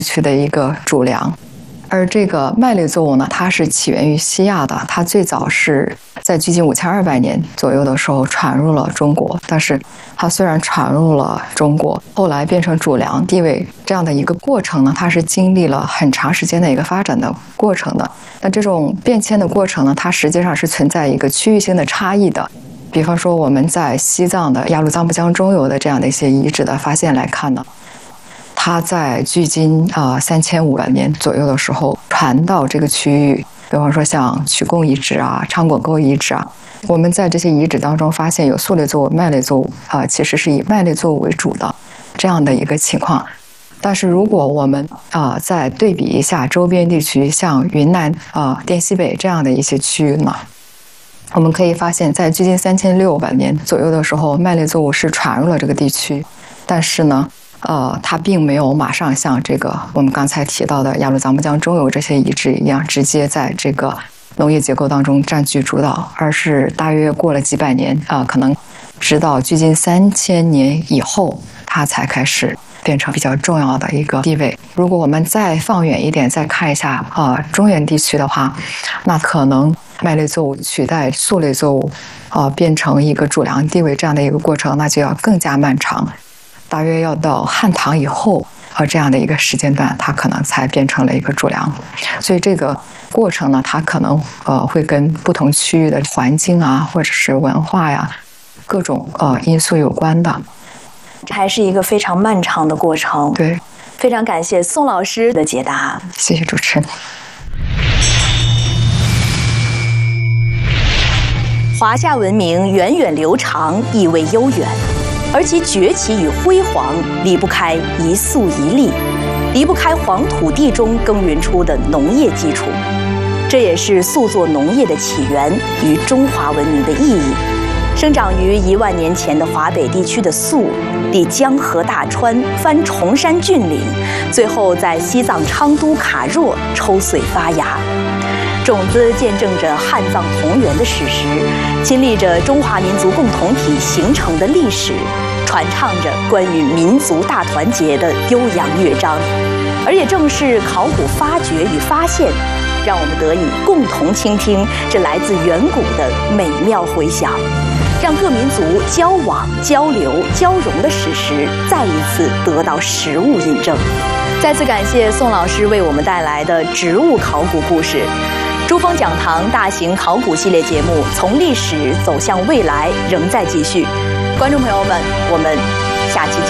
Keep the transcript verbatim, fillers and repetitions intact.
区的一个主粮。而这个麦类作物呢，它是起源于西亚的，它最早是在距今五千二百年左右的时候传入了中国。但是它虽然传入了中国，后来变成主粮地位这样的一个过程呢，它是经历了很长时间的一个发展的过程的。那这种变迁的过程呢，它实际上是存在一个区域性的差异的。比方说我们在西藏的雅鲁藏布江中游的这样的一些遗址的发现来看呢，它在距今啊三千五百年左右的时候传到这个区域，比方说像曲贡遗址啊、昌滚沟遗址啊，我们在这些遗址当中发现有粟类作物、麦类作物啊，其实是以麦类作物为主的这样的一个情况。但是如果我们啊再对比一下周边地区，像云南啊、滇西北这样的一些区域呢，我们可以发现，在距今三千六百年左右的时候，麦类作物是传入了这个地区，但是呢。呃，它并没有马上像这个我们刚才提到的雅鲁藏布江中游这些遗址一样，直接在这个农业结构当中占据主导，而是大约过了几百年啊、呃，可能直到距今三千年以后，它才开始变成比较重要的一个地位。如果我们再放远一点，再看一下啊、呃、中原地区的话，那可能麦类作物取代粟类作物，啊、呃、变成一个主粮地位这样的一个过程，那就要更加漫长。大约要到汉唐以后，呃，这样的一个时间段，它可能才变成了一个主粮。所以这个过程呢，它可能呃会跟不同区域的环境啊，或者是文化呀，各种呃因素有关的。 这还是一个非常漫长的过程。 对， 非常感谢宋老师的解答。 谢谢主持人。 华夏文明源远流长，意味悠远。而其崛起与辉煌离不开一粟一粒，离不开黄土地中耕耘出的农业基础。这也是粟作农业的起源与中华文明的意义。生长于一万年前的华北地区的粟，历江河大川，翻崇山峻岭，最后在西藏昌都卡若抽穗发芽。种子见证着汉藏同源的史实，亲历着中华民族共同体形成的历史，传唱着关于民族大团结的悠扬乐章。而也正是考古发掘与发现，让我们得以共同倾听这来自远古的美妙回响，让各民族交往、交流、交融的史实再一次得到实物印证。再次感谢宋老师为我们带来的植物考古故事。珠峰讲堂大型考古系列节目从历史走向未来仍在继续，观众朋友们，我们下期见。